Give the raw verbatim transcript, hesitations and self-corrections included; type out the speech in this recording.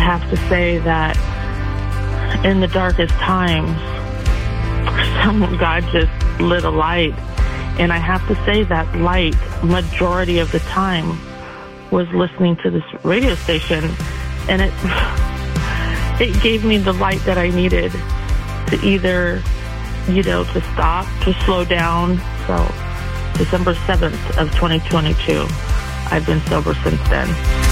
have to say that in the darkest times, some God just lit a light. And I have to say that light, majority of the time, was listening to this radio station. And it it gave me the light that I needed to either, you know, to stop, to slow down. So December seventh of twenty twenty-two, I've been sober since then.